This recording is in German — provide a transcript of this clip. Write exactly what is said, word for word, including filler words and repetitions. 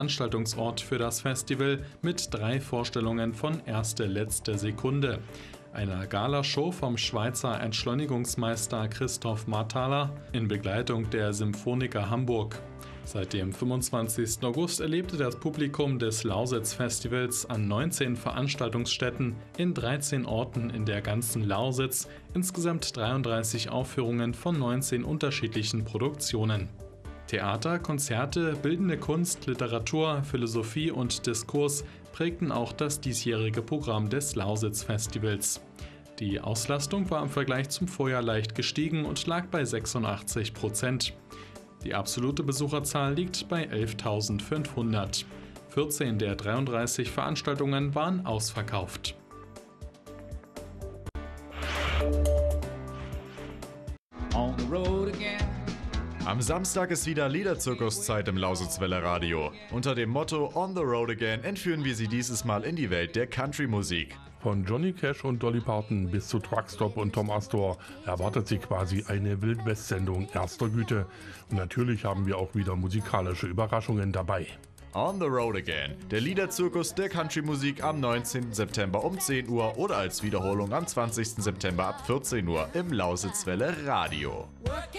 Veranstaltungsort für das Festival mit drei Vorstellungen von erste letzte Sekunde. Einer Galashow vom Schweizer Entschleunigungsmeister Christoph Marthaler in Begleitung der Symphoniker Hamburg. Seit dem fünfundzwanzigsten August erlebte das Publikum des Lausitz-Festivals an neunzehn Veranstaltungsstätten in dreizehn Orten in der ganzen Lausitz insgesamt dreiunddreißig Aufführungen von neunzehn unterschiedlichen Produktionen. Theater, Konzerte, bildende Kunst, Literatur, Philosophie und Diskurs prägten auch das diesjährige Programm des Lausitz-Festivals. Die Auslastung war im Vergleich zum Vorjahr leicht gestiegen und lag bei sechsundachtzig Prozent. Die absolute Besucherzahl liegt bei elftausendfünfhundert. vierzehn der dreiunddreißig Veranstaltungen waren ausverkauft. On the road again. Am Samstag ist wieder Liederzirkuszeit im Lausitzwelle Radio. Unter dem Motto On the Road Again entführen wir Sie dieses Mal in die Welt der Country-Musik. Von Johnny Cash und Dolly Parton bis zu Truckstop und Tom Astor erwartet Sie quasi eine Wildwest-Sendung erster Güte. Und natürlich haben wir auch wieder musikalische Überraschungen dabei. On the Road Again, der Liederzirkus der Country-Musik am neunzehnten September um zehn Uhr oder als Wiederholung am zwanzigsten September ab vierzehn Uhr im Lausitzwelle Radio.